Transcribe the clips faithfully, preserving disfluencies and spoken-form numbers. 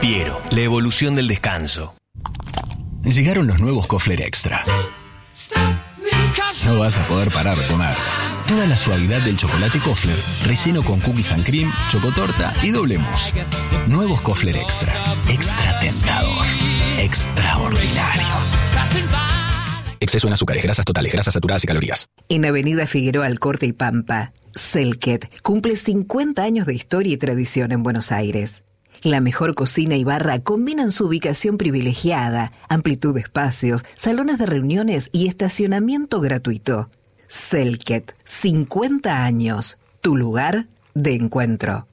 Piero, la evolución del descanso. Llegaron los nuevos Kofler Extra. No vas a poder parar de comer. Toda la suavidad del chocolate Kofler, relleno con cookies and cream, chocotorta y doble mousse. Nuevos Kofler Extra. Extra tentador. Extraordinario. Exceso en azúcares, grasas totales, grasas saturadas y calorías. En Avenida Figueroa Alcorte y Pampa, Selket cumple cincuenta años de historia y tradición en Buenos Aires. La mejor cocina y barra combinan su ubicación privilegiada, amplitud de espacios, salones de reuniones y estacionamiento gratuito. Selket, cincuenta años, tu lugar de encuentro.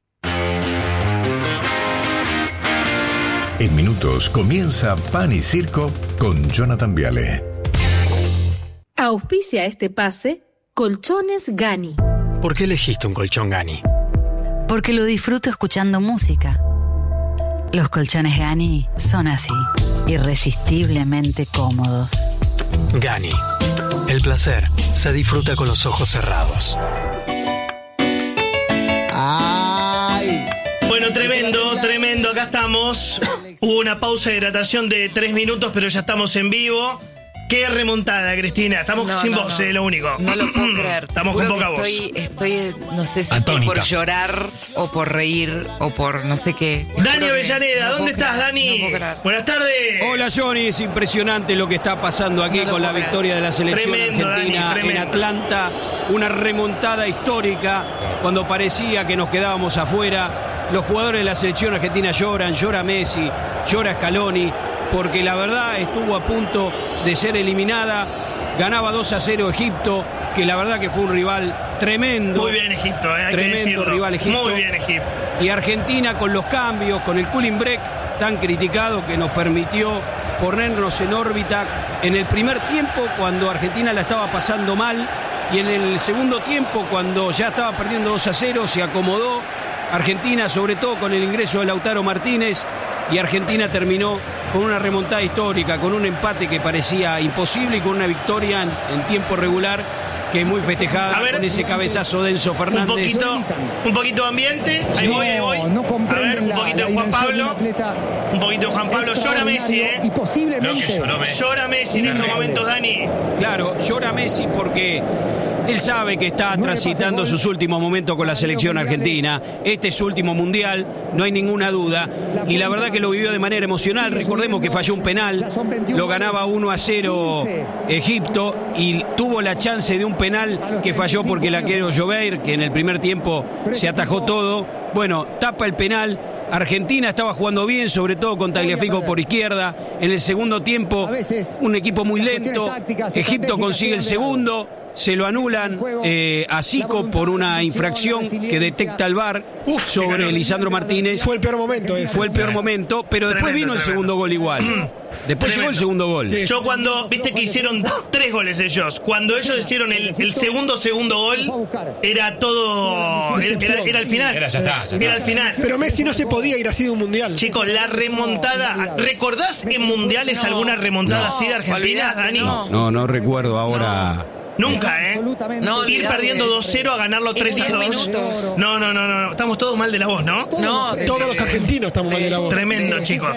En minutos comienza Pan y Circo con Jonathan Viale. Auspicia este pase Colchones Gani. ¿Por qué elegiste un colchón Gani? Porque lo disfruto escuchando música. Los colchones Gani son así, irresistiblemente cómodos. Gani. El placer se disfruta con los ojos cerrados. Ay. Bueno, tremendo, tremendo. Acá estamos. Hubo una pausa de hidratación de tres minutos, pero ya estamos en vivo. Qué remontada, Cristina. Estamos no, sin no, voz, no. es lo único. No lo puedo creer. Estamos con poca voz. Estoy, estoy, no sé si Atónita. estoy por llorar o por reír o por no sé qué. Dani Avellaneda, no ¿dónde estás, Dani? No Buenas tardes. Hola, Johnny. Es impresionante lo que está pasando aquí no con la victoria de la selección tremendo, argentina Dani, en Atlanta. Una remontada histórica cuando parecía que nos quedábamos afuera. Los jugadores de la selección argentina lloran, llora Messi, llora Scaloni, porque la verdad estuvo a punto de ser eliminada. Ganaba dos a cero Egipto, que la verdad que fue un rival tremendo. Muy bien Egipto, eh, hay tremendo que decirlo. rival Egipto. Muy bien Egipto. Y Argentina con los cambios, con el cooling break tan criticado que nos permitió ponernos en órbita en el primer tiempo cuando Argentina la estaba pasando mal y en el segundo tiempo cuando ya estaba perdiendo dos a cero se acomodó Argentina, sobre todo con el ingreso de Lautaro Martínez, y Argentina terminó con una remontada histórica, con un empate que parecía imposible y con una victoria en, en tiempo regular que es muy festejada ver, con ese cabezazo de Enzo Fernández. Un poquito, un poquito de ambiente, ahí voy, ahí voy. No a ver, un poquito de Juan Pablo. Un poquito de Juan Pablo. Llora Messi, ¿eh? Y posiblemente. Llora Messi. llora Messi en estos momentos, Dani. Claro, llora Messi porque él sabe que está transitando sus últimos momentos con la selección argentina. Este es su último mundial, no hay ninguna duda. Y la verdad que lo vivió de manera emocional. Recordemos que falló un penal, lo ganaba uno a cero Egipto y tuvo la chance de un penal que falló porque el arquero Joveir, que en el primer tiempo se atajó todo. Bueno, tapa el penal. Argentina estaba jugando bien, sobre todo con Tagliafico por izquierda. En el segundo tiempo, un equipo muy lento. Egipto consigue el segundo. Se lo anulan eh, a Zico por una infracción que detecta el V A R Uf, sobre Lisandro Martínez. Fue el peor momento. Ese. Fue el peor momento, pero después tremendo, vino el tremendo. segundo gol igual. Después tremendo. llegó el segundo gol. Yo cuando, viste que hicieron tres goles ellos, cuando ellos hicieron el, el segundo segundo gol, era todo, era, era el final. Era, ya está, ya está. Era el final. Pero Messi no se podía ir así de un mundial. Chicos, la remontada, ¿recordás en mundiales no, alguna remontada no, así de Argentina, Dani? No, no, no recuerdo ahora. Nunca, ¿eh? No, ir perdiendo dos cero a ganarlo tres a dos. No, no, no, no. Estamos todos mal de la voz, ¿no? No. Todos los argentinos estamos mal de la voz. Tremendo, chicos.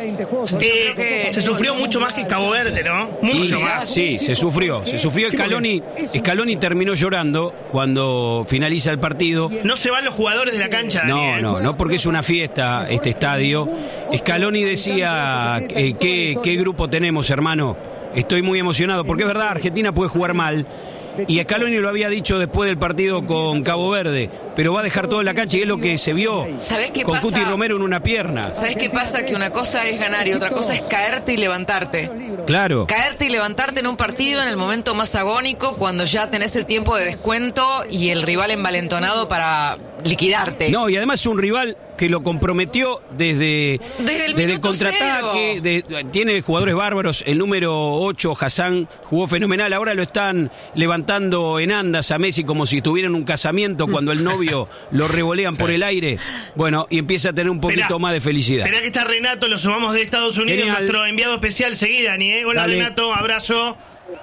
Eh, se sufrió mucho más que Cabo Verde, ¿no? Mucho y, más. Sí, se sufrió. Se sufrió. Scaloni, Scaloni terminó llorando cuando finaliza el partido. No se van los jugadores de la cancha, No, Dani, ¿eh? no, no, porque es una fiesta este estadio. Scaloni decía, eh, ¿qué, ¿qué grupo tenemos, hermano? Estoy muy emocionado, porque es verdad, Argentina puede jugar mal. Y Scaloni lo había dicho después del partido con Cabo Verde, pero va a dejar todo en la cancha y es lo que se vio ¿Sabés qué con pasa? Cuti Romero en una pierna. ¿Sabés qué pasa? Que una cosa es ganar y otra cosa es caerte y levantarte. Claro. Caerte y levantarte en un partido en el momento más agónico, cuando ya tenés el tiempo de descuento y el rival envalentonado para liquidarte. No, y además es un rival que lo comprometió desde, desde el, desde el contraataque, de, tiene jugadores bárbaros, el número ocho, Hassan, jugó fenomenal, ahora lo están levantando en andas a Messi como si estuviera en un casamiento cuando el novio lo revolean sí. por el aire, bueno, y empieza a tener un poquito esperá, más de felicidad. Esperá que está Renato, lo sumamos de Estados Unidos, Genial. Nuestro enviado especial, seguida, Dani, ¿eh? Hola Dale. Renato, abrazo.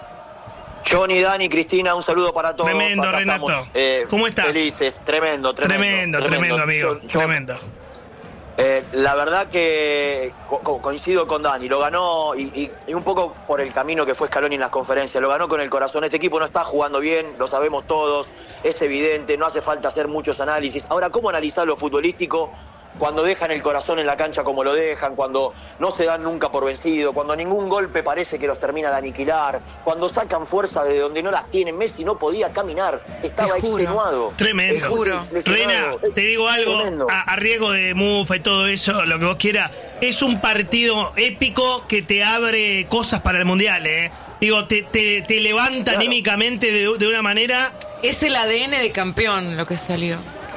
Johnny, Dani, Cristina, un saludo para todos. Tremendo, Acá Renato. Estamos, eh, ¿Cómo estás? Felices, tremendo, tremendo. Tremendo, tremendo, tremendo amigo, yo, yo, tremendo. Eh, la verdad que co- coincido con Dani, lo ganó y, y, y un poco por el camino que fue Scaloni en las conferencias, lo ganó con el corazón. Este equipo no está jugando bien, lo sabemos todos, es evidente, no hace falta hacer muchos análisis. Ahora, ¿cómo analizar lo futbolístico cuando dejan el corazón en la cancha como lo dejan, cuando no se dan nunca por vencido, cuando ningún golpe parece que los termina de aniquilar, cuando sacan fuerza de donde no las tienen? Messi no podía caminar, estaba extenuado. Tremendo. juro. Reina, te digo algo, a, a riesgo de mufa y todo eso, lo que vos quieras, es un partido épico que te abre cosas para el Mundial, ¿eh? Digo, te, te, te levanta claro. anímicamente de, de una manera... Es el A D N de campeón lo que salió.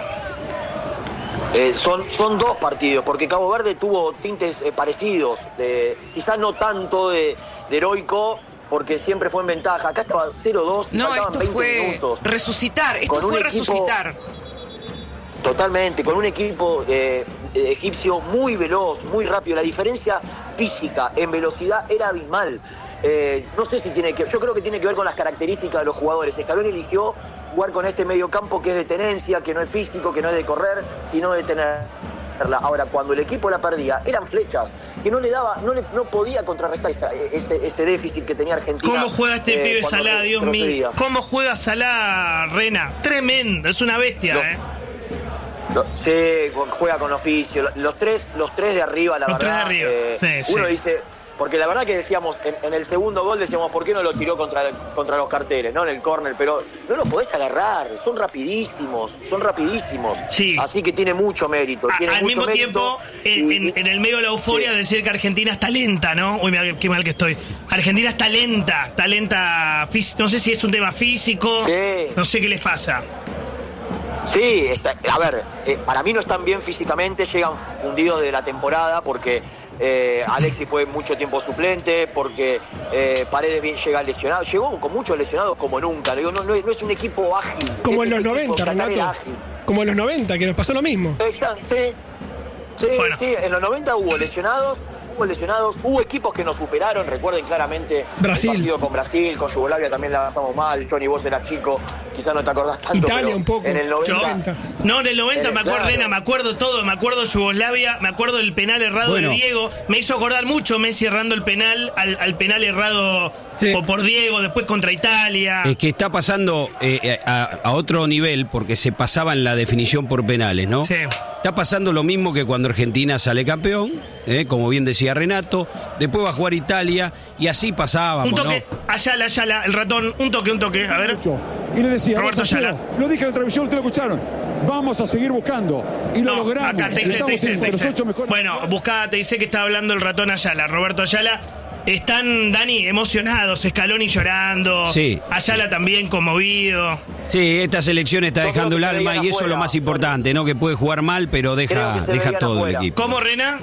Eh, son, son dos partidos, porque Cabo Verde tuvo tintes eh, parecidos, de, quizás no tanto de, de heroico, porque siempre fue en ventaja. Acá estaba cero dos, no, esto fue minutos, resucitar, esto fue equipo, resucitar. Totalmente, con un equipo eh, eh, egipcio muy veloz, muy rápido. La diferencia física en velocidad era abismal. Eh, no sé si tiene que... Yo creo que tiene que ver con las características de los jugadores. Scaloni eligió jugar con este mediocampo que es de tenencia, que no es físico, que no es de correr, sino de tenerla. Ahora, cuando el equipo la perdía, eran flechas que no le daba, no le, no podía contrarrestar esa, ese, ese déficit que tenía Argentina. ¿Cómo juega este eh, pibe Salah, Dios mío? ¿Cómo juega Salah, Rena? Tremendo, es una bestia, lo, ¿eh? Lo, sí, juega con oficio. Los tres, los tres de arriba, la los verdad. Los tres de arriba, eh, sí, uno sí. dice... Porque la verdad que decíamos, en, en el segundo gol decíamos, ¿por qué no lo tiró contra, contra los carteles, no en el córner? Pero no lo podés agarrar, son rapidísimos, son rapidísimos. Sí. Así que tiene mucho mérito. A, tiene al mucho mismo mérito tiempo, en, y, en, en el medio de la euforia, sí. decir que Argentina está lenta, ¿no? Uy, mira qué mal que estoy. Argentina está lenta, está lenta, no sé si es un tema físico, sí. no sé qué les pasa. Sí, está, a ver, eh, para mí no están bien físicamente, llegan fundidos de la temporada porque... Eh, Alexis fue mucho tiempo suplente, porque eh, Paredes bien llega lesionado, llegó con muchos lesionados como nunca. Digo, no, no, no es un equipo ágil. Como es en los noventa, Renato. Como en los noventa, que nos pasó lo mismo. Eh, ya, sí, sí, bueno. sí, en los noventa hubo lesionados, hubo lesionados, hubo equipos que nos superaron, recuerden claramente Brasil. El partido con Brasil, con Yugoslavia también la pasamos mal. Johnny, vos eras chico, quizás no te acordás tanto. Italia pero un poco. En el noventa. noventa. No, en el noventa eh, me acuerdo, claro. Rena, me acuerdo todo, me acuerdo Yugoslavia, me acuerdo del penal errado bueno. de Diego, me hizo acordar mucho Messi errando el penal, al, al penal errado sí. por, por Diego, después contra Italia. Es que está pasando eh, a, a otro nivel, porque se pasaba en la definición por penales, ¿no? Sí. Está pasando lo mismo que cuando Argentina sale campeón, eh, como bien decía Renato, después va a jugar Italia, y así pasábamos, un toque, ¿no? Ayala, Ayala, el ratón, un toque, un toque, a ver. Y le decía, Roberto Ayala. Lo dije en la televisión, ustedes lo escucharon. Vamos a seguir buscando. Y lo no, logramos. Acá te dice, te dice, te dice. Bueno, buscá, te dice que está hablando el ratón Ayala, Roberto Ayala. Están, Dani, emocionados, Scaloni llorando, sí, Ayala sí. también conmovido. Sí, esta selección está Yo dejando el que alma y eso afuera, es lo más importante, ¿no? Que puede jugar mal, pero deja, deja todo afuera. El equipo. ¿Cómo, Rena?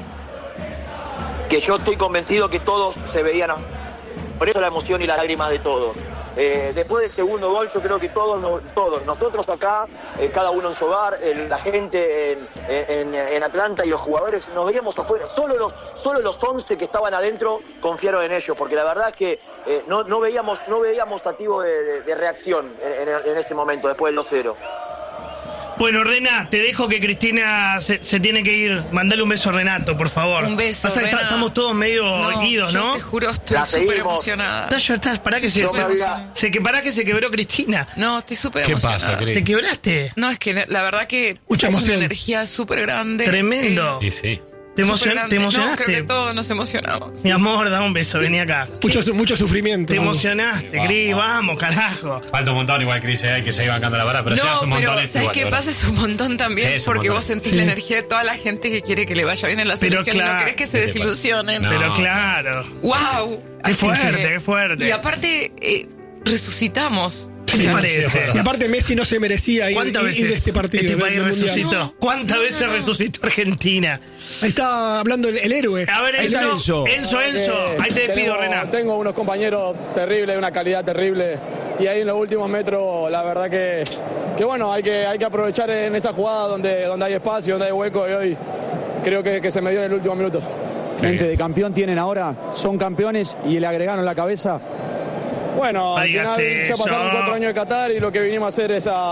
Que yo estoy convencido que todos se veían, por eso la emoción y las lágrimas de todos. Eh, después del segundo gol, yo creo que todos, todos nosotros acá, eh, cada uno en su hogar, eh, la gente en, en, en Atlanta y los jugadores, nos veíamos afuera. Solo los, solo los once que estaban adentro confiaron en ellos, porque la verdad es que eh, no, no veíamos no veíamos activo de, de, de reacción en, en, en ese momento, después del dos cero. Bueno, Rena, te dejo que Cristina se, se tiene que ir. Mandale un beso a Renato, por favor. Un beso, Pasa que está, estamos todos medio no, idos, ¿no? Yo te juro, estoy súper emocionada. Estás, estás, pará que se, se, se, que, pará que se quebró Cristina. No, estoy súper ¿Qué emocionada. pasa, Cris? ¿Te quebraste? No, es que la verdad que Mucha es emoción. una energía súper grande. Tremendo. Eh, sí, sí. ¿Te, emocion ¿Te emocionaste? No, creo que todos nos emocionamos. Mi amor, da un beso, vení acá. Mucho, mucho sufrimiento. Te emocionaste, sí, Cris, vamos, carajo. Falta un montón igual, Cris, hay que seguir bancando la vara, pero no, ya es un montón. Pero ¿sabes qué pasa? Es un montón también, sí, porque montón. Vos sentís sí. la energía de toda la gente que quiere que le vaya bien en la selección y no querés que se desilusionen. No. Pero claro. ¡Wow! Qué fuerte, qué fuerte. Y aparte, eh, resucitamos. ¿Qué te parece? Y aparte Messi no se merecía ir, ¿Cuántas ir, veces ir de este partido. Este país resucitó. No, ¿Cuántas no, veces no, no. resucitó Argentina? Ahí está hablando el, el héroe. A ver, Enzo, Enzo, Enzo, Enzo. Ahí te despido, Renato. Tengo unos compañeros terribles, de una calidad terrible. Y ahí en los últimos metros, la verdad que, que bueno, hay que, hay que aprovechar en esa jugada donde, donde hay espacio, donde hay hueco. Y hoy creo que, que se me dio en el último minuto. Mente de campeón tienen ahora, son campeones y le agregaron la cabeza. Bueno, al final ya pasaron cuatro años de Qatar y lo que vinimos a hacer es a,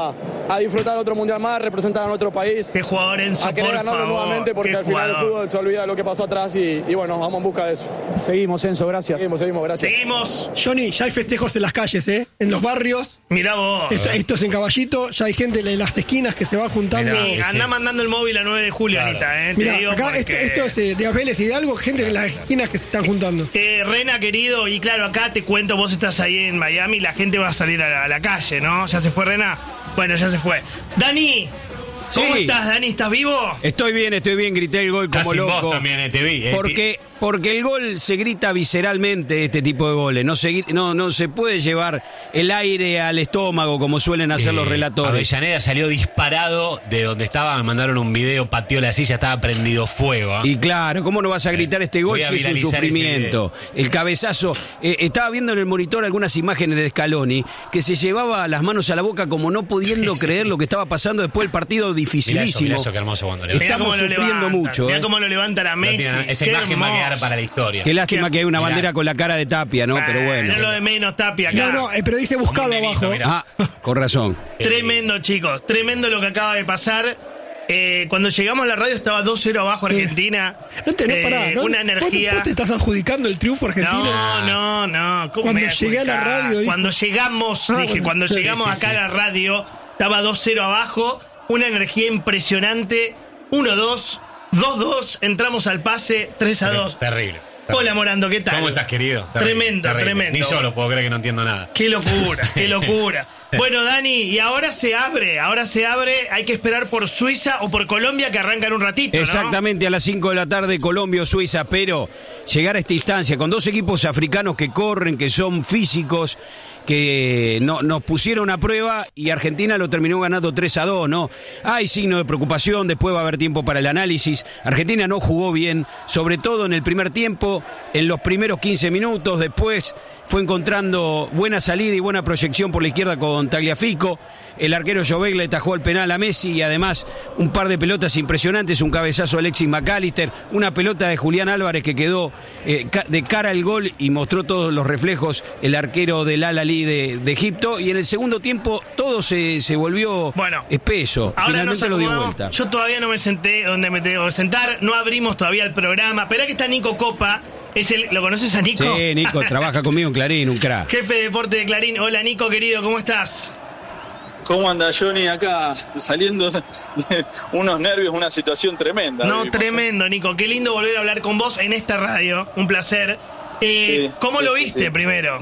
a disfrutar otro mundial más, representar a nuestro país. Qué jugador, Enzo, a querer por ganarlo favor, nuevamente, porque al final jugador. el fútbol se olvida de lo que pasó atrás y, y bueno, vamos en busca de eso. Seguimos, Enzo, gracias. Seguimos, seguimos, gracias. Seguimos. Johnny, ya hay festejos en las calles, ¿eh? En los barrios. Mirá vos. Esto, esto es en Caballito, ya hay gente en las esquinas que se va juntando. Y anda mandando el móvil a nueve de julio, claro. Anita, ¿eh? Te Mirá, digo acá porque... esto, esto es eh, de Abeles y de algo, gente en las esquinas que se están juntando. Eh, Rena, querido, y claro, acá te cuento, vos estás ahí en Miami, la gente va a salir a la, a la calle, ¿no? ¿Ya se fue Rena? Bueno, ya se fue. Dani, ¿cómo sí. estás, Dani? ¿Estás vivo? Estoy bien, estoy bien, grité el gol como Casi loco. vos también, eh, te vi. Eh, porque, porque el gol se grita visceralmente, este tipo de goles. No se, no, no se puede llevar el aire al estómago como suelen hacer eh, los relatores. Avellaneda salió disparado de donde estaba, me mandaron un video, pateó la silla, estaba prendido fuego. ¿eh? Y claro, ¿cómo no vas a gritar este gol si es un sufrimiento? El cabezazo. Eh, estaba viendo en el monitor algunas imágenes de Scaloni que se llevaba las manos a la boca como no pudiendo sí, creer sí. lo que estaba pasando después del partido dificilísimo. Mirá eso, mirá eso, qué hermoso cuando le Estamos sufriendo levantan, mucho. Mirá eh. cómo lo levantan a Messi. Tiene, esa qué imagen hermoso. va a quedar para la historia. Qué lástima ¿Qué? que hay una Mirá. bandera con la cara de Tapia, ¿no? Ah, Pero bueno. No lo de menos, Tapia acá. No, no, eh, pero dice buscado abajo. Ah, con razón. Tremendo, chicos. Tremendo lo que acaba de pasar. Eh, cuando llegamos a la radio estaba dos cero abajo Argentina. No te, no, eh, pará, no, una energía. ¿Vos te estás adjudicando el triunfo argentino? No, no, no. ¿Cómo cuando me llegué a la radio. Cuando dijo... llegamos, ah, dije, bueno, cuando sí, llegamos sí, acá sí. a la radio, estaba dos cero abajo. Una energía impresionante. uno dos, dos dos. Entramos al pase, tres a dos. Terrible. Hola, Morando, ¿qué tal? ¿Cómo estás, querido? Terrible, tremendo, terrible. tremendo. Ni yo lo puedo creer que no entiendo nada. Qué locura, qué locura. Bueno, Dani, y ahora se abre, ahora se abre, hay que esperar por Suiza o por Colombia que arrancan un ratito, ¿no? Exactamente, a las cinco de la tarde, Colombia o Suiza, pero llegar a esta instancia con dos equipos africanos que corren, que son físicos, que no, nos pusieron a prueba y Argentina lo terminó ganando tres a dos, ¿no? Hay signo de preocupación, después va a haber tiempo para el análisis. Argentina no jugó bien, sobre todo en el primer tiempo, en los primeros quince minutos, después fue encontrando buena salida y buena proyección por la izquierda con Tagliafico. El arquero Jovic le tajó el penal a Messi y además un par de pelotas impresionantes, un cabezazo a Alexis McAllister, una pelota de Julián Álvarez que quedó eh, de cara al gol y mostró todos los reflejos el arquero del Al-Ahly de, de Egipto, y en el segundo tiempo todo se, se volvió bueno, espeso. Ahora finalmente lo dio vuelta. Yo todavía no me senté donde me tengo que sentar, no abrimos todavía el programa. Esperá que está Nico Copa. Es el, ¿lo conoces a Nico? Sí, Nico trabaja conmigo en Clarín, un crack. Jefe de deporte de Clarín. Hola, Nico, querido, ¿cómo estás? ¿Cómo anda, Johnny? Acá saliendo de unos nervios, una situación tremenda. No, vimos. Tremendo, Nico. Qué lindo volver a hablar con vos en esta radio. Un placer. Eh, sí, ¿Cómo sí, lo viste sí. primero?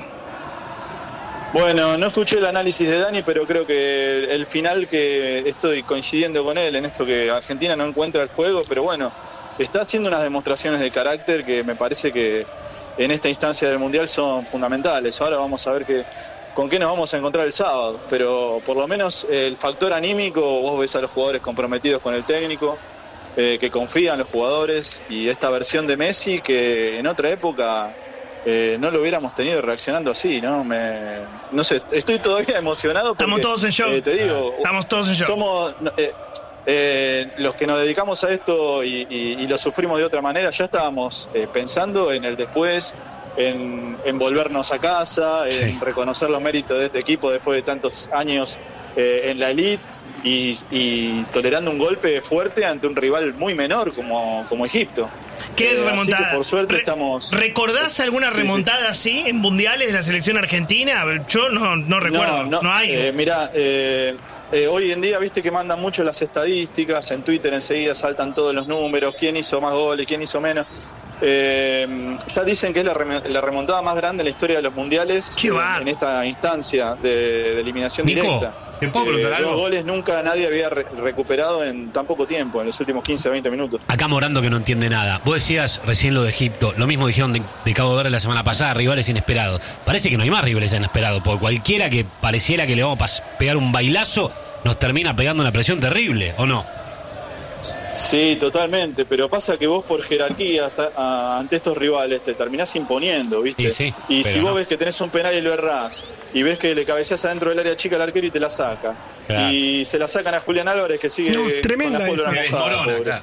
Bueno, no escuché el análisis de Dani, pero creo que el final, que estoy coincidiendo con él en esto, que Argentina no encuentra el juego, pero bueno, está haciendo unas demostraciones de carácter que me parece que en esta instancia del Mundial son fundamentales. Ahora vamos a ver que, con qué nos vamos a encontrar el sábado, pero por lo menos el factor anímico, vos ves a los jugadores comprometidos con el técnico, eh, que confían los jugadores, y esta versión de Messi que en otra época eh, no lo hubiéramos tenido reaccionando así, ¿no? Me, no sé, estoy todavía emocionado porque, estamos todos en shock. Eh, te digo, estamos todos en shock. Somos eh, eh, los que nos dedicamos a esto y, y, y lo sufrimos de otra manera, ya estábamos eh, pensando en el después, en, en volvernos a casa, en sí. reconocer los méritos de este equipo después de tantos años eh, en la elite y, y tolerando un golpe fuerte ante un rival muy menor como, como Egipto. ¿Qué eh, remontada? Así que por suerte Re- estamos... ¿Recordás alguna remontada sí, sí. así en mundiales de la selección argentina? Yo no, no recuerdo, no, no, no hay. Eh, mirá, eh, eh, hoy en día viste que mandan mucho las estadísticas, en Twitter enseguida saltan todos los números, quién hizo más goles, quién hizo menos. Eh, ya dicen que es la, rem- la remontada más grande en la historia de los mundiales en, en esta instancia de, de eliminación Nico, directa. ¿te puedo preguntar eh, algo? Dos goles nunca nadie había re- recuperado en tan poco tiempo, en los últimos quince a veinte minutos. Acá Morando que no entiende nada. Vos decías recién lo de Egipto, lo mismo dijeron de, de Cabo Verde la semana pasada, rivales inesperados. Parece que no hay más rivales inesperados, porque cualquiera que pareciera que le vamos a pegar un bailazo nos termina pegando una presión terrible, ¿o no? Sí, totalmente, pero pasa que vos por jerarquía hasta, a, ante estos rivales te terminás imponiendo, ¿viste? Sí, sí, y si vos no. ves que tenés un penal y lo errás, y ves que le cabeceás adentro del área chica al arquero y te la saca, claro. y se la sacan a Julián Álvarez que sigue no, tremenda con la pólvora esa. mojada, Morona, claro.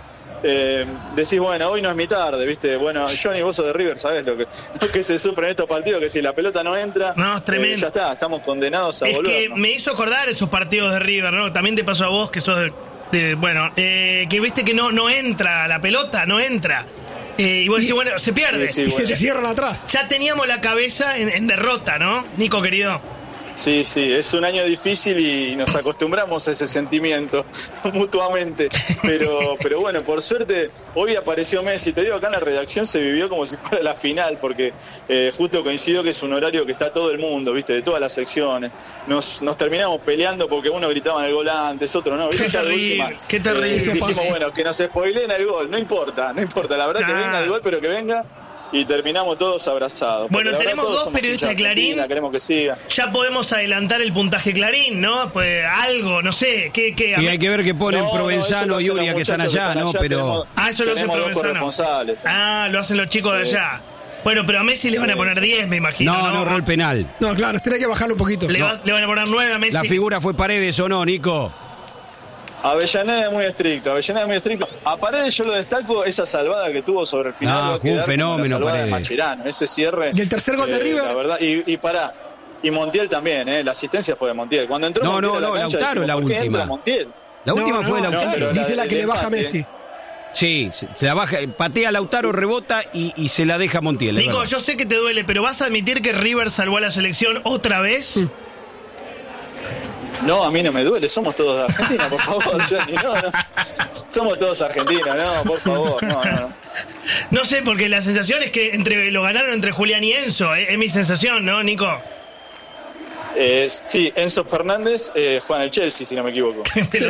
eh, decís, bueno, hoy no es mi tarde, ¿viste? Bueno, Johnny, vos sos de River, ¿sabés lo que, lo que se sufre en estos partidos? Que si la pelota no entra, no, es tremendo. Eh, ya está, estamos condenados a es volver. Es que me hizo acordar esos partidos de River, ¿no? También te pasó a vos, que sos de, de bueno, eh, que viste que no, no entra la pelota, no entra. Eh, y vos decís, bueno, se pierde. Sí, sí, y bueno. se te cierran atrás. Ya teníamos la cabeza en, en derrota, ¿no? Nico, querido. Sí, sí, es un año difícil y nos acostumbramos a ese sentimiento mutuamente. Pero, pero bueno, por suerte, hoy apareció Messi. Te digo, acá en la redacción se vivió como si fuera la final, porque eh, justo coincidió que es un horario que está todo el mundo, ¿viste? De todas las secciones. Nos, nos terminamos peleando porque uno gritaba en el gol antes, otro no. ¿Viste? Qué terrible, última, qué terrible. Eh, dijimos, bueno, que nos spoileen el gol, no importa, no importa. La verdad ya. que venga el gol, pero que venga. Y terminamos todos abrazados. Bueno, tenemos dos periodistas de Clarín. Queremos que siga. Ya podemos adelantar el puntaje Clarín, ¿no? Pues algo, no sé. ¿qué, qué? Y hay que ver qué ponen no, Provenzano no, y Uria que están allá, ¿no? Allá, pero tenemos, ah, eso lo hace Provenzano. Ah, lo hacen los chicos sí. de allá. Bueno, pero a Messi le van a poner diez, me imagino. No, no, no rol penal. No, claro, tiene que bajarlo un poquito. Le, no. va, le van a poner nueve a Messi. La figura fue Paredes o no, Nico. Avellaneda es muy estricto, Avellaneda es muy estricto. A Paredes yo lo destaco, esa salvada que tuvo sobre el final. No, fue un fenómeno Paredes. De Mascherano, ese cierre. Y el tercer gol eh, de River. La verdad, y, y pará, y Montiel también, eh, la asistencia fue de Montiel. Cuando entró no, Montiel no, a la no, cancha, Lautaro dijimos, la ¿por qué última. entra Montiel? La última no, fue no, Lautaro. No, dice la, la que le baja empate. Messi. Sí, se la baja, patea Lautaro, rebota y, y se la deja Montiel. Nico, yo sé que te duele, pero ¿vas a admitir que River salvó a la selección otra vez? Mm. No, a mí no me duele, somos todos de Argentina, por favor, Johnny, no, no. Somos todos argentinos, no, por favor, no, no. No sé, porque la sensación es que entre lo ganaron entre Julián y Enzo, eh, es mi sensación, ¿no, Nico? Eh, sí, Enzo Fernández eh, juega en el Chelsea, si no me equivoco.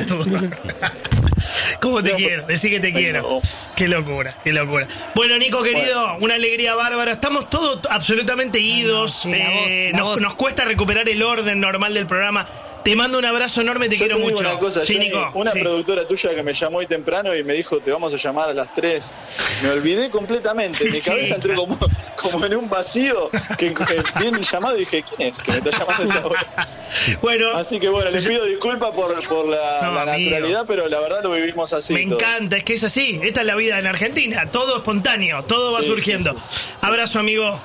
¿Cómo te no, quiero? Decí que te no. quiero. Qué locura, qué locura. Bueno, Nico, querido, bueno. una alegría bárbara. Estamos todos absolutamente idos. Sí, eh, voz, nos, nos cuesta recuperar el orden normal del programa. Te mando un abrazo enorme, te Yo quiero te mucho. Una, cosa, sí, Johnny, Nico, una sí. productora tuya que me llamó hoy temprano y me dijo, te vamos a llamar a las tres. Me olvidé completamente. Mi sí, cabeza entró como, como en un vacío. Que, que vi mi llamado y dije, ¿quién es que me está llamando esta hora? Bueno, así que bueno, les pido disculpas por, por la, no, la naturalidad, pero la verdad lo vivimos así. Me todo. encanta, es que es así. Esta es la vida en Argentina. Todo espontáneo, todo va sí, surgiendo. Sí, sí, sí. Abrazo, amigo.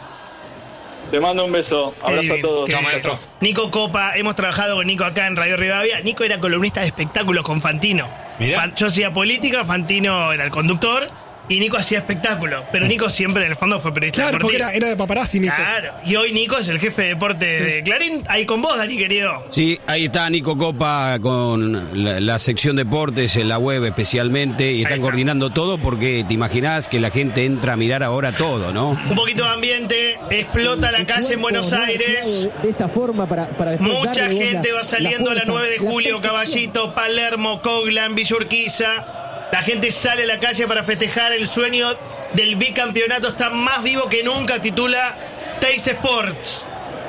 Te mando un beso, abrazo bien, a todos. Chao, maestro. Nico Copa, hemos trabajado con Nico acá en Radio Rivadavia. Nico era columnista de espectáculos con Fantino. Mirá. Yo hacía política, Fantino era el conductor y Nico hacía espectáculos. Pero Nico siempre en el fondo fue periodista claro, deportivo. Claro, porque era, era de paparazzi, Nico. Claro, y hoy Nico es el jefe de deporte de Clarín. Ahí con vos, Dani, querido. Sí, ahí está Nico Copa con la, la sección deportes en la web especialmente y están coordinando todo porque te imaginás que la gente entra a mirar ahora todo, ¿no? Un poquito de ambiente, explota la calle en Buenos Aires. De esta forma para, para mucha gente va saliendo a la nueve de julio, Caballito, Palermo, Coglan, Villa Urquiza. La gente sale a la calle para festejar el sueño del bicampeonato. Está más vivo que nunca, titula Teis Sports.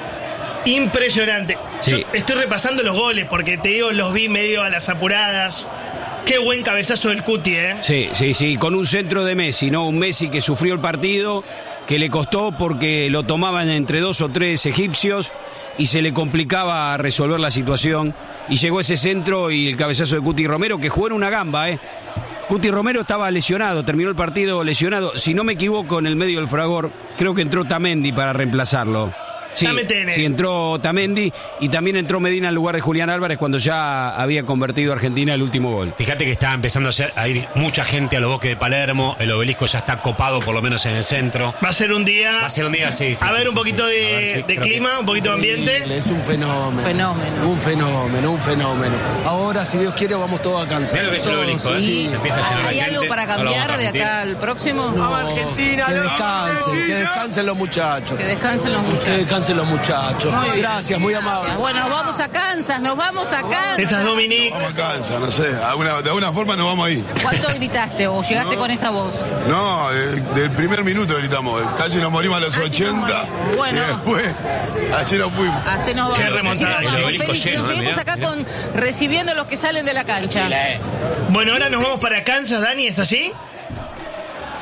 Impresionante. Sí. Yo estoy repasando los goles porque te digo, los vi medio a las apuradas. Qué buen cabezazo del Cuti, ¿eh? Sí, sí, sí, con un centro de Messi, ¿no? Un Messi que sufrió el partido, que le costó porque lo tomaban entre dos o tres egipcios y se le complicaba resolver la situación. Y llegó ese centro y el cabezazo de Cuti Romero, que jugó en una gamba, ¿eh? Cuti Romero estaba lesionado, terminó el partido lesionado. Si no me equivoco, en el medio del fragor, creo que entró Tamendi para reemplazarlo. Sí, sí, entró Tamendi y también entró Medina en lugar de Julián Álvarez cuando ya había convertido a Argentina el último gol. Fíjate que está empezando a ir mucha gente a los Bosques de Palermo, el obelisco ya está copado por lo menos en el centro. Va a ser un día... Va a ser un día, sí. sí a ver sí, un poquito sí, de, ver, sí, de clima, que... un poquito de ambiente. Es un fenómeno. Fenómeno. Un fenómeno, un fenómeno. Ahora, si Dios quiere, vamos todos a Kansas. Mira lo que es el obelisco, ¿eh? Sí. Empieza a llenar ¿Hay algo para cambiar de acá al próximo? No, Argentina, que descansen, que descansen los muchachos. Que descansen los muchachos. Que descansen los muchachos. Muy Gracias, muy amable. Bueno, vamos a Kansas, nos vamos a Kansas. Esa es Dominique. Vamos a Kansas, no sé, alguna, de alguna forma nos vamos a ir. ¿Cuánto gritaste o llegaste no, con esta voz? No, de, del primer minuto gritamos, casi nos morimos a los así ochenta. Bueno. Y después, así nos fuimos. Así nos vamos. Qué remontada. Nos seguimos acá mirá. con recibiendo a los que salen de la cancha. Bueno, ahora nos vamos para Kansas, Dani, ¿es así?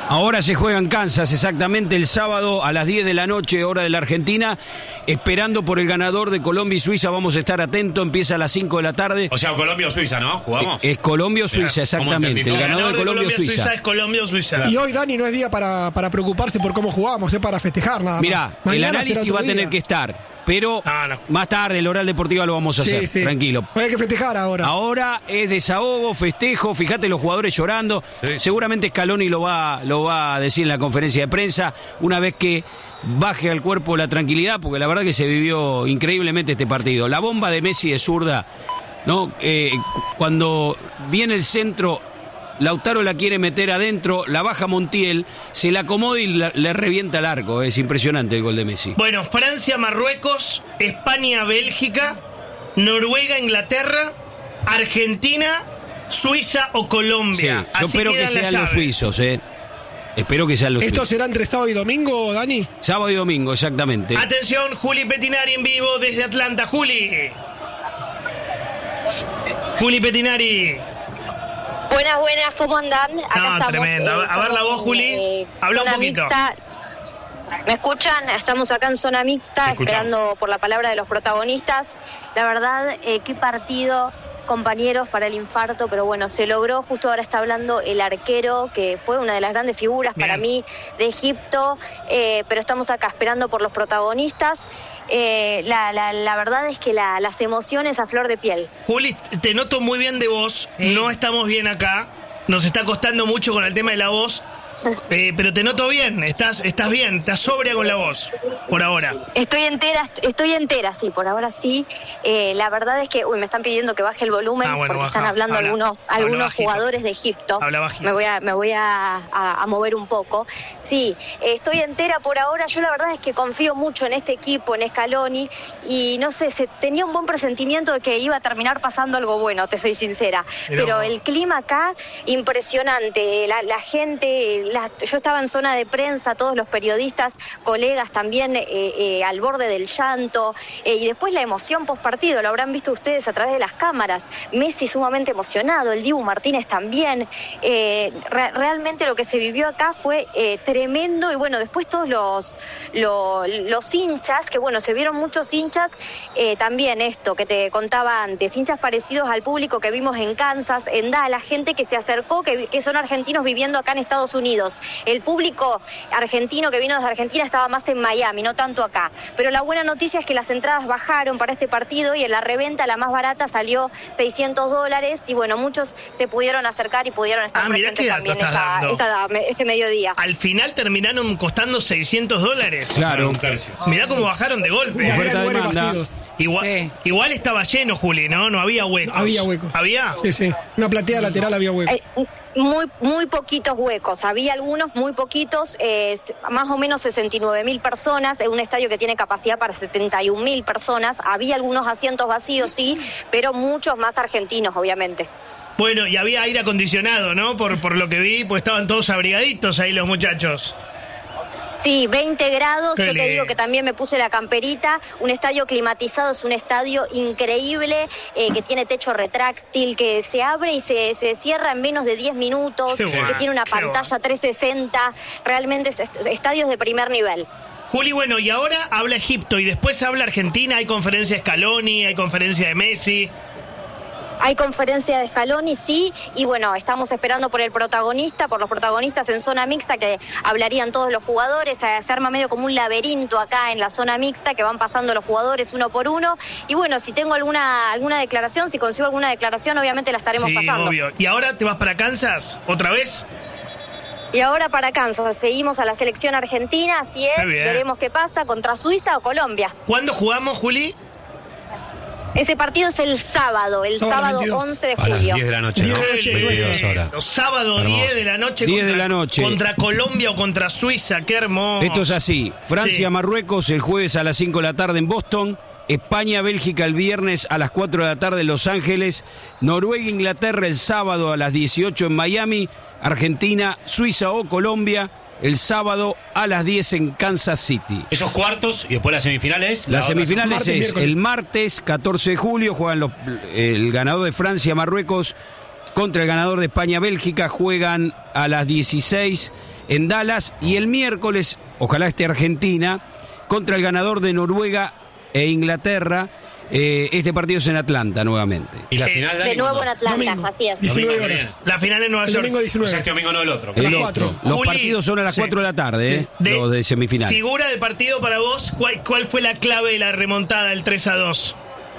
Ahora se juega en Kansas, exactamente el sábado a las diez de la noche, hora de la Argentina, esperando por el ganador de Colombia y Suiza. Vamos a estar atentos, empieza a las cinco de la tarde. O sea, Colombia o Suiza, ¿no? ¿Jugamos? Es Colombia o Suiza, exactamente. El ganador de Colombia o Suiza. Suiza es Colombia o Suiza. Y hoy, Dani, no es día para, para preocuparse por cómo jugamos, es para festejar nada más. Mirá, el Mañana análisis va a tener que estar. Pero ah, no. más tarde, el oral deportiva lo vamos a hacer, sí, sí. tranquilo. Hay que festejar ahora. Ahora es desahogo, festejo, fíjate los jugadores llorando. Sí. Seguramente Scaloni lo va, lo va a decir en la conferencia de prensa, una vez que baje al cuerpo la tranquilidad, porque la verdad que se vivió increíblemente este partido. La bomba de Messi de zurda, ¿no? Eh, cuando viene el centro, Lautaro la quiere meter adentro, la baja Montiel, se la acomoda y la, le revienta el arco. Es impresionante el gol de Messi. Bueno, Francia, Marruecos, España, Bélgica, Noruega, Inglaterra, Argentina, Suiza o Colombia. Sí, yo Así espero que quedan las sean los llaves. suizos, ¿eh? Espero que sean los ¿Esto suizos. será entre sábado y domingo, Dani? Sábado y domingo, exactamente. Atención, Juli Petinari en vivo desde Atlanta. Juli. Juli Petinari. Buenas, buenas, ¿cómo andan? Acá No, estamos, tremendo. eh, A ver la voz, Juli. eh, Habla un zona poquito. mixta. ¿Me escuchan? Estamos acá en zona mixta, esperando por la palabra de los protagonistas. La verdad, eh, qué partido, compañeros, para el infarto, pero bueno, se logró. Justo ahora está hablando el arquero, que fue una de las grandes figuras Bien. para mí de Egipto, eh, pero estamos acá esperando por los protagonistas. Eh, la, la, la verdad es que la, las emociones a flor de piel. Juli, te noto muy bien de voz. Sí. No estamos bien acá. Nos está costando mucho con el tema de la voz. Eh, pero te noto bien. Estás, estás bien. Estás sobria con la voz. Por ahora. Estoy entera, estoy entera, sí, por ahora sí. Eh, la verdad es que, uy, me están pidiendo que baje el volumen Ah, bueno, porque baja. están hablando Habla, algunos, habla algunos bajito. jugadores de Egipto. Habla bajito. Me voy a, me voy a, a, a mover un poco. Sí, eh, estoy entera por ahora. Yo la verdad es que confío mucho en este equipo, en Scaloni, y no sé, se tenía un buen presentimiento de que iba a terminar pasando algo bueno, te soy sincera. Pero, Pero el clima acá, impresionante. La, la gente, la, yo estaba en zona de prensa, todos los periodistas, colegas también eh, eh, al borde del llanto, eh, y después la emoción post partido, lo habrán visto ustedes a través de las cámaras. Messi sumamente emocionado, el Dibu Martínez también. Eh, re- realmente lo que se vivió acá fue eh, tremendo, y bueno, después todos los, los, los hinchas, que bueno, se vieron muchos hinchas, eh, también esto que te contaba antes, hinchas parecidos al público que vimos en Kansas, en Dallas, gente que se acercó, que, que son argentinos viviendo acá en Estados Unidos. El público argentino que vino desde Argentina estaba más en Miami, no tanto acá. Pero la buena noticia es que las entradas bajaron para este partido y en la reventa la más barata salió seiscientos dólares, y bueno, muchos se pudieron acercar y pudieron estar Ah, mirá presentes qué dato también estás esta, dando. esta- este mediodía. Al final terminaron costando seiscientos dólares. Claro. Mirá cómo bajaron de golpe. Y había Oferta lugares demanda. vacíos. Igual, Sí. igual estaba lleno, Juli, ¿no? No había huecos. Había huecos. ¿Había? Sí, sí. Una platea lateral había hueco. Eh, muy muy poquitos huecos, había algunos muy poquitos, eh, s- más o menos sesenta y nueve mil personas, en un estadio que tiene capacidad para setenta y un mil personas, había algunos asientos vacíos, sí, pero muchos más argentinos, obviamente. Bueno, y había aire acondicionado, ¿no? Por, por lo que vi, pues estaban todos abrigaditos ahí los muchachos. Sí, veinte grados, Qué yo te lindo. digo que también me puse la camperita, un estadio climatizado, es un estadio increíble, eh, que tiene techo retráctil, que se abre y se, se cierra en menos de diez minutos, Qué que bueno, tiene una qué pantalla trescientos sesenta, realmente es- es- estadios de primer nivel. Juli, bueno, y ahora habla Egipto y después habla Argentina, hay conferencia de Scaloni, hay conferencia de Messi. Hay conferencia de Scaloni, sí, y bueno, estamos esperando por el protagonista, por los protagonistas en zona mixta, que hablarían todos los jugadores. Se se arma medio como un laberinto acá en la zona mixta, que van pasando los jugadores uno por uno, y bueno, si tengo alguna alguna declaración, si consigo alguna declaración, obviamente la estaremos Sí, pasando. obvio. ¿Y ahora te vas para Kansas? ¿Otra vez? Y ahora para Kansas, seguimos a la selección argentina, así Qué es, bien. veremos qué pasa, contra Suiza o Colombia. ¿Cuándo jugamos, Juli? Ese partido es el sábado, el Sábado sábado veintidós. once de A las julio. diez de la noche, ¿no? diez de la noche, veintidós horas. Los sábados Hermoso. diez de la noche. diez contra, de la noche. Contra Colombia o contra Suiza, qué hermoso. Esto es así. Francia, Sí. Marruecos el jueves a las cinco de la tarde en Boston. España, Bélgica el viernes a las cuatro de la tarde en Los Ángeles. Noruega, Inglaterra el sábado a las dieciocho en Miami. Argentina, Suiza o Colombia el sábado a las diez en Kansas City. Esos cuartos y después las semifinales. Las la otra semifinales martes, es miércoles. el martes catorce de julio, juegan los- el ganador de Francia, Marruecos, contra el ganador de España, Bélgica, juegan a las dieciséis en Dallas, y el miércoles, ojalá esté Argentina, contra el ganador de Noruega e Inglaterra. Eh, este partido es en Atlanta nuevamente. ¿Y la final, Dani, de nuevo en Atlanta, domingo, así es. diecinueve horas. La final en Nueva El York. domingo diecinueve. O sea, este domingo no el otro. El las otro. cuatro. Los Juli, partidos son a las sí. cuatro de la tarde, ¿eh? De- Los de semifinal. Figura de partido para vos, ¿cuál, cuál fue la clave de la remontada del tres a dos?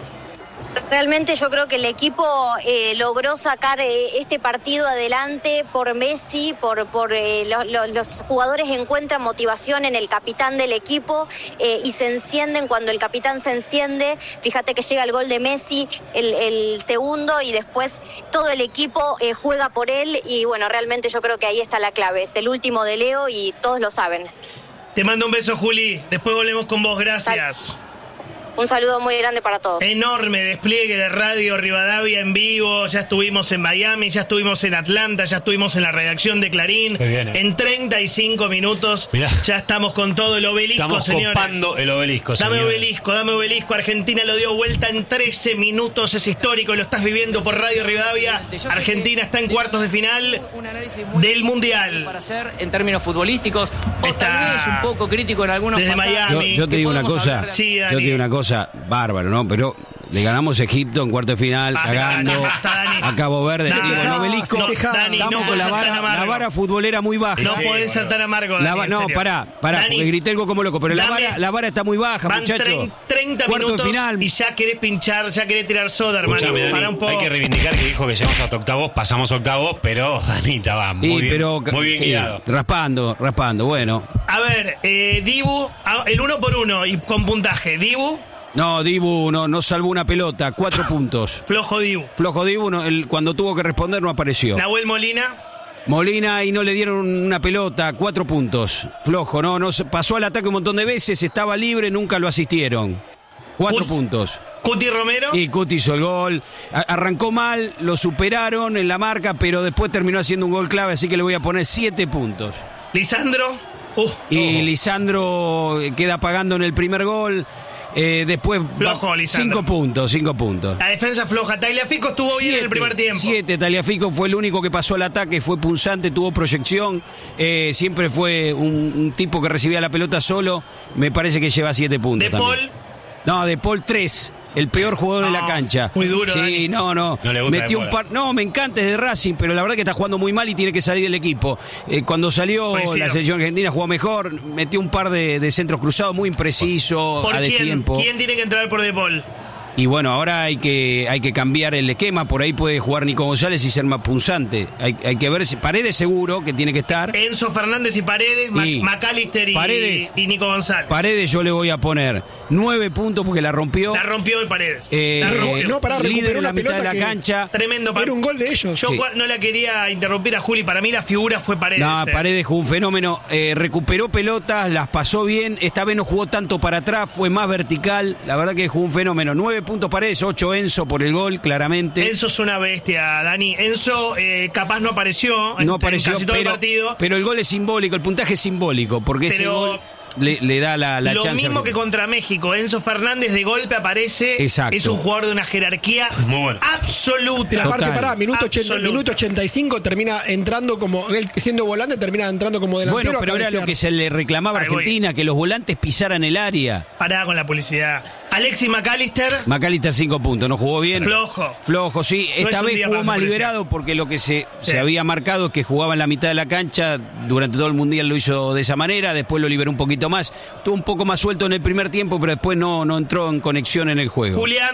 Realmente yo creo que el equipo eh, logró sacar eh, este partido adelante por Messi, por, por eh, lo, lo, los jugadores encuentran motivación en el capitán del equipo eh, y se encienden cuando el capitán se enciende. Fíjate que llega el gol de Messi, el, el segundo, y después todo el equipo eh, juega por él, y bueno, realmente yo creo que ahí está la clave. Es el último de Leo y todos lo saben. Te mando un beso, Juli. Después volvemos con vos. Gracias. Un saludo muy grande para todos. Enorme despliegue de Radio Rivadavia en vivo. Ya estuvimos en Miami, ya estuvimos en Atlanta, ya estuvimos en la redacción de Clarín. Qué bien, ¿eh? En treinta y cinco minutos Mirá. ya estamos con todo el obelisco, Estamos señores. copando el obelisco, Dame señores. obelisco, dame obelisco. Argentina lo dio vuelta en trece minutos. Es histórico, lo estás viviendo por Radio Rivadavia. Argentina está en cuartos de final del Mundial. Para hacer en términos futbolísticos, o Está tal vez un poco crítico en algunos desde pasajes. Miami. Yo, yo te que digo una podemos cosa, hablar de- Sí, yo Dani. te digo una cosa, bárbaro, ¿no? Pero le ganamos a Egipto en cuarto de final, Basta, cagando Dani, basta, Dani. a Cabo Verde. Dani, Digo, el no, obelisco, no, Dani, no estamos con podés la ser tan vara, amargo. la vara futbolera muy baja. No Sí, podés ser boludo. tan amargo, La Dani, va- en no, serio. pará, pará, Dani, porque grité algo como loco, pero la dame- vara, la vara está muy baja, Van muchachos. trein- treinta Cuarto minutos de final. y ya querés pinchar, ya querés tirar soda, hermano. Escuchame, Dani, Pará un poco. hay que reivindicar que dijo que llegamos hasta octavos, pasamos octavos, pero Danita va muy Sí, bien, pero, muy bien sí, guiado. raspando, raspando, bueno. A ver, eh, Dibu, a- el uno por uno y con puntaje. Dibu, No, Dibu no, no salvó una pelota, cuatro puntos. flojo Dibu. Flojo Dibu, no, el- cuando tuvo que responder no apareció. Nahuel Molina, Molina y no le dieron una pelota, cuatro puntos. Flojo, no, no se- pasó al ataque un montón de veces, estaba libre, nunca lo asistieron. Cuatro Cut- puntos. Cuti Romero, Y Cuti hizo el gol. A- arrancó mal, lo superaron en la marca, pero después terminó haciendo un gol clave, así que le voy a poner siete puntos. Lisandro. Uh, Y ojo. Lisandro queda pagando en el primer gol. Eh, después Flojo, va- Lisandro. cinco puntos, cinco puntos. La defensa floja. Tagliafico estuvo bien en el primer tiempo. Siete, Tagliafico fue el único que pasó al ataque, fue punzante, tuvo proyección, eh, siempre fue un, un tipo que recibía la pelota solo, me parece que lleva siete puntos. De también. Paul. No, De Paul tres, el peor jugador de la No, cancha. muy duro, Sí, Dani. no, no. No le gusta Metió De un Paul. par. No, me encanta, es de Racing, pero la verdad que está jugando muy mal y tiene que salir del equipo. Eh, cuando salió Coincido. la selección argentina jugó mejor, metió un par de, de centros cruzados muy impreciso, ¿Por a quién? destiempo. ¿Quién tiene que entrar por De Paul? Y bueno, ahora hay que, hay que cambiar el esquema, por ahí puede jugar Nico González y ser más punzante. Hay, hay que ver si Paredes seguro que tiene que estar. Enzo Fernández y Paredes, Ma- Sí. McAllister y, Paredes. y Nico González. Paredes yo le voy a poner nueve puntos porque la rompió. La rompió el Paredes. Eh, La rompió. No, pará, líder recuperó en la una mitad de pelota la que cancha. Tremendo. pa- era un gol de ellos. Yo Sí. cua- no la quería interrumpir a Juli. Para mí la figura fue Paredes. No, eh. Paredes jugó un fenómeno, eh, recuperó pelotas, las pasó bien, esta vez no jugó tanto para atrás, fue más vertical, la verdad que jugó un fenómeno. Nueve puntos Paredes, ocho Enzo por el gol, claramente. Enzo es una bestia, Dani. Enzo eh, capaz no apareció en, no en apareció, casi todo pero, el partido. pero el gol es simbólico, el puntaje es simbólico, porque ese Pero gol le, le da la, la Lo chance. mismo que contra México. Enzo Fernández de golpe aparece. Exacto. Es un jugador de una jerarquía Muy bueno. absoluta. Pero aparte, Total. pará, minuto, ochenta, Absoluta. minuto ochenta y cinco termina entrando como. Él siendo volante termina entrando como delantero. Bueno, a pero era cabecear. lo que se le reclamaba a Ahí voy. Argentina, que los volantes pisaran el área. Pará con la publicidad. Alexis McAllister. McAllister cinco puntos, no jugó bien. Flojo. Flojo, sí. No Esta es un vez día jugó para más su presión. liberado porque lo que se, Sí. se había marcado es que jugaba en la mitad de la cancha. Durante todo el Mundial lo hizo de esa manera, después lo liberó un poquito más. Tuvo un poco más suelto en el primer tiempo, pero después no, no entró en conexión en el juego. Julián.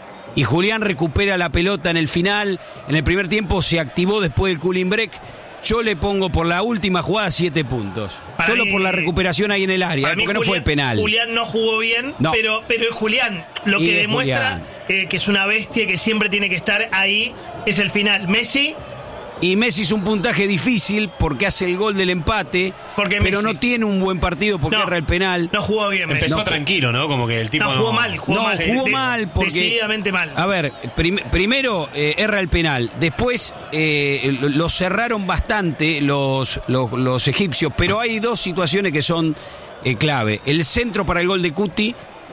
Y Julián recupera la pelota en el final. En el primer tiempo se activó después del cooling break. Yo le pongo por la última jugada siete puntos. Para Solo mí- por la recuperación ahí en el área, Para ¿eh? mí porque no fue Julián- penal. Julián no jugó bien, No. pero, pero es Julián. Lo Y que es demuestra Julián. que, que es una bestia que siempre tiene que estar ahí es el final. Messi. Y Messi hizo un puntaje difícil porque hace el gol del empate, Porque pero Messi- no tiene un buen partido porque No, erra el penal. No jugó bien, Messi. Empezó No. tranquilo, ¿no? Como que el tipo No, no. jugó mal, jugó no, mal. jugó De- mal porque... Decididamente mal. A ver, prim- primero eh, erra el penal, después eh, lo lo cerraron bastante los, los, los egipcios, pero hay dos situaciones que son eh, clave. El centro para el gol de Cuti,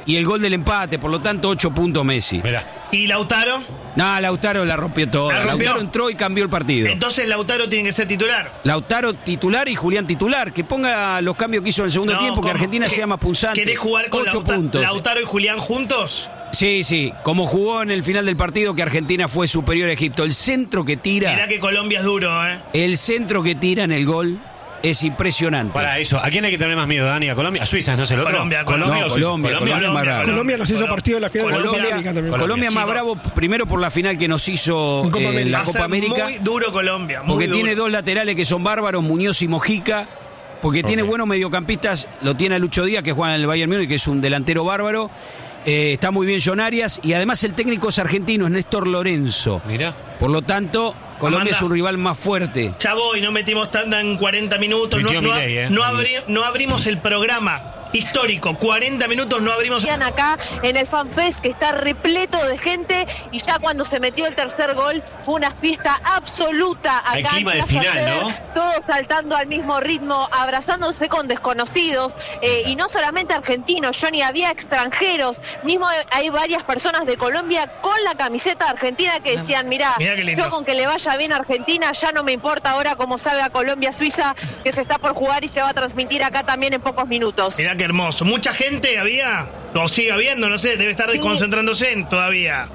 y el gol del empate, por lo tanto ocho puntos Messi. Mirá. ¿Y Lautaro? No, Lautaro la rompió toda. ¿La rompió? Lautaro entró y cambió el partido. Entonces Lautaro tiene que ser titular. Lautaro titular y Julián titular. Que ponga los cambios que hizo en el segundo No, tiempo, que ¿cómo? Argentina ¿Qué- sea más punzante. ¿Querés jugar con Ocho Lauta- puntos. Lautaro y Julián juntos? Sí, sí, como jugó en el final del partido que Argentina fue superior a Egipto. El centro que tira, Mirá que Colombia es duro, ¿eh? el centro que tira en el gol es impresionante. Para eso, ¿a quién hay que tener más miedo, Dani? ¿A Colombia? ¿A Suiza? ¿No es el otro? Colombia, Colombia, No, o Suiza? Colombia, Colombia, Colombia. más bravo. Colombia nos hizo partido en la final de la Colombia- Copa América también. Colombia más chicos. bravo primero por la final que nos hizo En Copa eh, América. la Va a Copa ser América. muy duro Colombia, muy Porque duro. tiene dos laterales que son bárbaros, Muñoz y Mojica. Porque tiene Ok. buenos mediocampistas. Lo tiene a Lucho Díaz, que juega en el Bayern Múnich, que es un delantero bárbaro. Eh, está muy bien John Arias. Y además el técnico es argentino, es Néstor Lorenzo. Mirá. Por lo tanto, Colombia Amanda. es un rival más fuerte. Ya voy, no metimos tanda en cuarenta minutos. No, Tuiteó no, Milei, ¿eh? no abri- no abrimos el programa histórico. cuarenta minutos no abrimos. Acá en el FanFest, que está repleto de gente, y ya cuando se metió el tercer gol fue una fiesta absoluta acá. Hay clima en de Plaza final, Ter, ¿no? Todos saltando al mismo ritmo, abrazándose con desconocidos, eh, y no solamente argentinos, Johnny, había extranjeros, mismo hay varias personas de Colombia con la camiseta argentina que decían, mirá, Mirá qué lindo. yo con que le vaya bien a Argentina, ya no me importa ahora cómo salga Colombia-Suiza, que se está por jugar y se va a transmitir acá también en pocos minutos. Mirá qué hermoso. Mucha gente había, o sigue habiendo, no sé, debe estar Sí. concentrándose en todavía.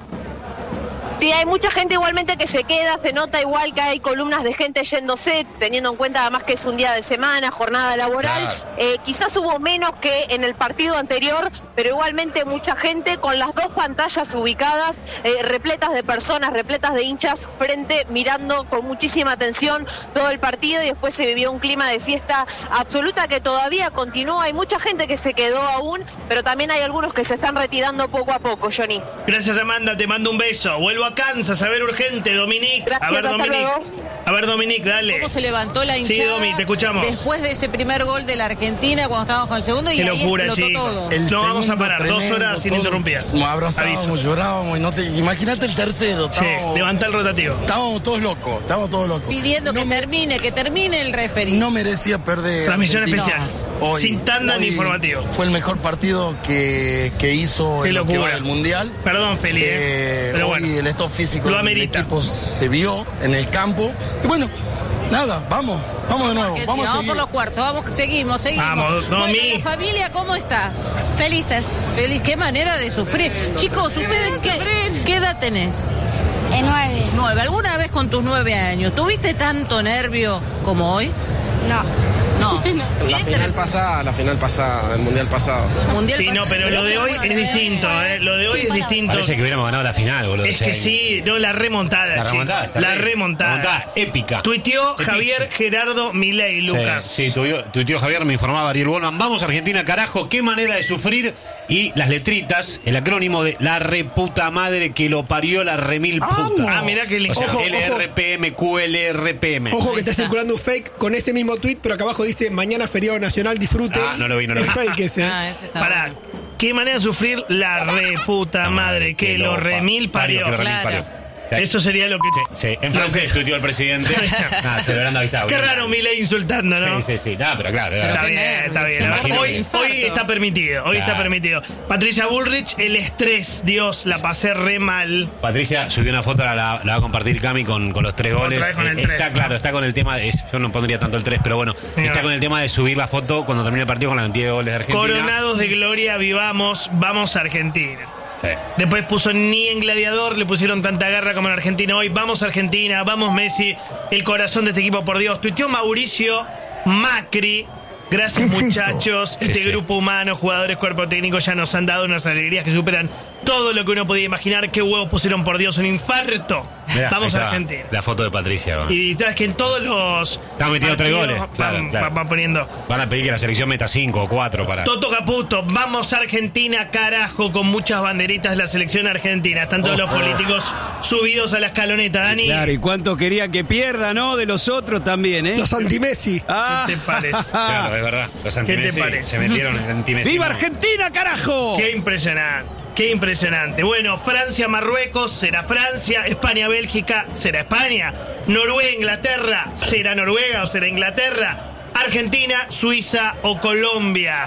Sí, hay mucha gente igualmente que se queda, se nota igual que hay columnas de gente yéndose, teniendo en cuenta además que es un día de semana, jornada laboral. Claro. Eh, quizás hubo menos que en el partido anterior, pero igualmente mucha gente con las dos pantallas ubicadas, eh, repletas de personas, repletas de hinchas, frente, mirando con muchísima atención todo el partido, y después se vivió un clima de fiesta absoluta que todavía continúa. Hay mucha gente que se quedó aún, pero también hay algunos que se están retirando poco a poco, Johnny. Gracias, Amanda, te mando un beso. Vuelvo a Kansas, a ver urgente, Dominique. Gracias, a ver, hasta Dominique. luego. A ver, Dominique, dale. ¿Cómo se levantó la Sí, hinchada? Domi, te escuchamos. Después de ese primer gol de la Argentina, cuando estábamos con el segundo, y Qué ahí locura, explotó chicos. todo. El No vamos a segundo, parar, dos tremendo, horas todo. ininterrumpidas. Nos abrazábamos, Aviso. llorábamos y no te. Imagínate el tercero. Sí, estábamos- levanta el rotativo. Estábamos todos locos, estábamos todos locos. Pidiendo que termine, que termine el referee. No merecía perder. Transmisión Argentina. especial. Hoy- Sin tanda ni hoy informativo. Fue el mejor partido que, que hizo Qué en lo que locura. va del Mundial. Perdón, Feli, eh. Eh, Pero hoy bueno. el estado físico Lo del amerita. equipo se vio en el campo. Y bueno, nada, vamos, vamos de nuevo. Argentina, Vamos a vamos seguir. por los cuartos, vamos, seguimos, seguimos. Vamos, bueno, Domi. la familia, ¿cómo está? Felices. Feliz, qué manera de sufrir. Chicos, ¿ustedes qué, qué edad tenés? En nueve. Nueve. ¿Alguna vez con tus nueve años tuviste tanto nervio como hoy? No. No. La final pasada, la final pasada, el mundial pasado. Mundial Sí, no, pero lo de hoy es distinto, ¿eh? Lo de hoy es distinto. Parece que hubiéramos ganado la final, boludo. Es ese que año. sí, no, la remontada, La chicos. remontada, está La bien. remontada. Remontada épica. Tuiteó Epic. Javier Gerardo Milei, Lucas. Sí, sí, tu, tío- tu tío Javier me informaba, Ariel Bolman. Vamos Argentina, carajo, qué manera de sufrir. Y las letritas, el acrónimo de la reputa madre que lo parió la remil puta. Ah, mirá qué lindo. O sea, Ojo, L R P M, Q L R P M. Ojo que está circulando un fake con ese mismo tweet, pero acá abajo dice mañana feriado nacional, disfruten. Ah, no lo vi, no lo Es vi. fake ese. ¿eh? Ah, ese está Pará, bueno. qué manera de sufrir la reputa madre que lo remil parió. que lo remil Claro. parió. Eso sería lo que... Sí, en francés tuiteó el presidente. Ah, celebrando amistad. Qué boludo. raro Milei insultando, ¿no? Sí, sí, sí. No, pero claro. Está claro. bien, está bien. Imagino Hoy, que- hoy está permitido, hoy Claro. está permitido. Patricia Bullrich, el estrés, Dios, la pasé re mal. Patricia subió una foto, la, la va a compartir Cami con, con los tres Otra goles. vez con el Eh, está tres, claro, ¿no? está con el tema de. es- Yo no pondría tanto el tres, pero bueno, Mira. está con el tema de subir la foto cuando termine el partido con la cantidad de goles de Argentina. Coronados de gloria, vivamos, vamos a Argentina. Sí. Después puso ni en Gladiador, le pusieron tanta garra como en Argentina hoy. Vamos Argentina, vamos Messi, el corazón de este equipo, por Dios. Tuiteó Mauricio Macri. Gracias muchachos, este Sí, sí. grupo humano, jugadores, cuerpo técnico ya nos han dado unas alegrías que superan todo lo que uno podía imaginar. Qué huevos pusieron, por Dios, un infarto. Mirá, Vamos ahí a está Argentina. La foto de Patricia. bueno. Y sabes que en todos los Están metiendo tres partidos goles. Claro, van, claro. van poniendo Van a pedir que la selección meta cinco o cuatro para. Toto Caputo, vamos Argentina, carajo, con muchas banderitas de la selección argentina. Están todos Oh, los oh. políticos subidos a la escaloneta, Dani. Claro, y cuánto quería que pierda, ¿no? De los otros también, ¿eh? Los anti-Messi. Ah. ¿Qué te parece? Claro, es verdad. Los ¿Qué te anti-Messi parece? se metieron en anti-Messi. ¡Viva Argentina, carajo! Qué impresionante, qué impresionante. Bueno, Francia, Marruecos, será Francia. España, Bélgica, será España. Noruega, Inglaterra, será Noruega o será Inglaterra. Argentina, Suiza o Colombia.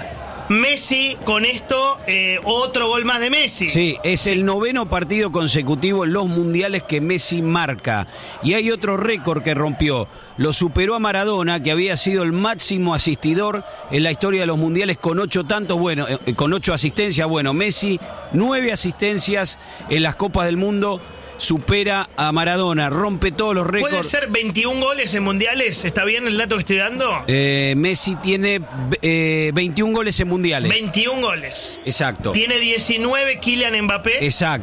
Messi, con esto, eh, otro gol más de Messi. Sí, es sí. el noveno partido consecutivo en los mundiales que Messi marca. Y hay otro récord que rompió. Lo superó a Maradona, que había sido el máximo asistidor en la historia de los mundiales con ocho tantos, bueno, eh, con ocho asistencias. Bueno, Messi, nueve asistencias en las Copas del Mundo. Supera a Maradona, rompe todos los récords. ¿Puede ser veintiún goles en mundiales? ¿Está bien el dato que estoy dando? Eh, Messi tiene eh, veintiún goles en mundiales. veintiún goles. Exacto. Tiene diecinueve Kylian Mbappé. Exacto.